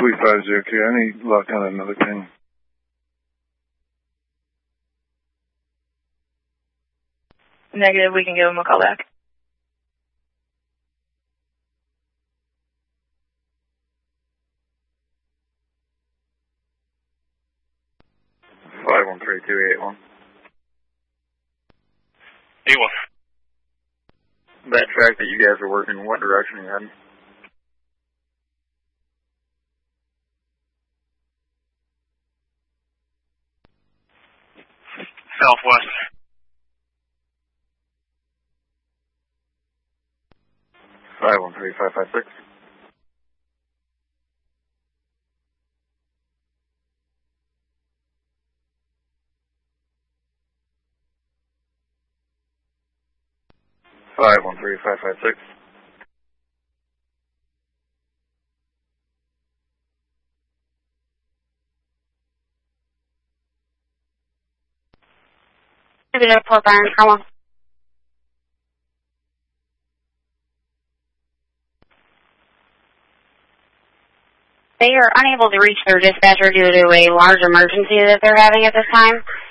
Suite 502. I need luck on another ping. Negative, we can give him a call back. Five 13281. 81. That track that you guys are working, what direction are you heading? Southwest. Five 13556. Five 13556. Airport, Byron, Carmel. They are unable to reach their dispatcher due to a large emergency that they're having at this time.